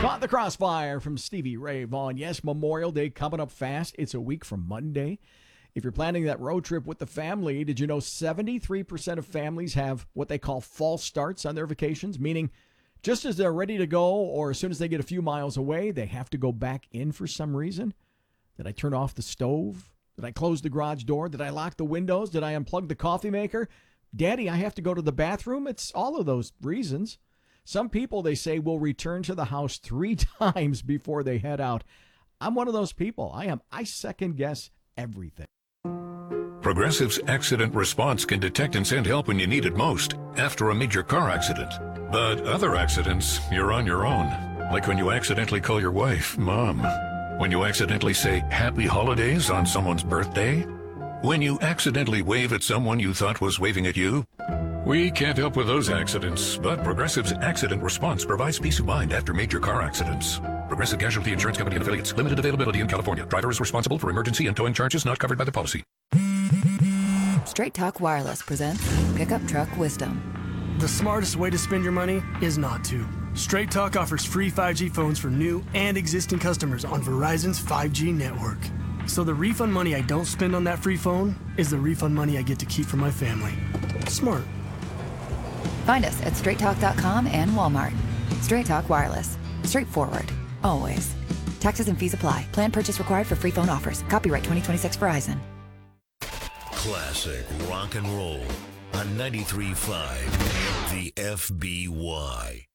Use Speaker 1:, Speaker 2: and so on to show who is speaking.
Speaker 1: Caught the crossfire from Stevie Ray Vaughan. Yes, Memorial Day coming up fast. It's a week from Monday. If you're planning that road trip with the family, did you know 73% of families have what they call false starts on their vacations? Meaning, just as they're ready to go or as soon as they get a few miles away, they have to go back in for some reason. Did I turn off the stove? Did I close the garage door? Did I lock the windows? Did I unplug the coffee maker? Daddy, I have to go to the bathroom? It's all of those reasons. Some people, they say, will return to the house 3 times before they head out. I'm one of those people. I second guess everything.
Speaker 2: Progressive's accident response can detect and send help when you need it most after a major car accident. But other accidents, you're on your own. Like when you accidentally call your wife Mom. When you accidentally say Happy Holidays on someone's birthday. When you accidentally wave at someone you thought was waving at you. We can't help with those accidents, but Progressive's accident response provides peace of mind after major car accidents. Progressive Casualty Insurance Company and Affiliates. Limited availability in California. Driver is responsible for emergency and towing charges not covered by the policy.
Speaker 3: Straight Talk Wireless presents Pickup Truck Wisdom.
Speaker 4: The smartest way to spend your money is not to. Straight Talk offers free 5G phones for new and existing customers on Verizon's 5G network. So the refund money I don't spend on that free phone is the refund money I get to keep for my family. Smart.
Speaker 3: Find us at straighttalk.com and Walmart. Straight Talk Wireless. Straightforward. Always. Taxes and fees apply. Plan purchase required for free phone offers. Copyright 2026 Verizon.
Speaker 5: Classic rock and roll on 93.5 The FBY.